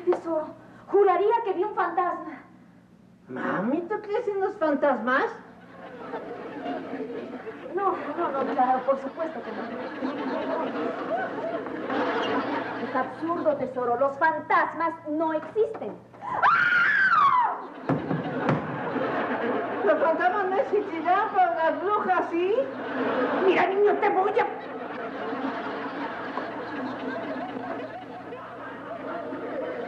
Tesoro, juraría que vi un fantasma. Mami, ¿tú crees en los fantasmas? No, claro, por supuesto que no. Es absurdo, tesoro. Los fantasmas no existen. Los fantasmas no existirán, pero las brujas sí. Mira, niño, te voy a...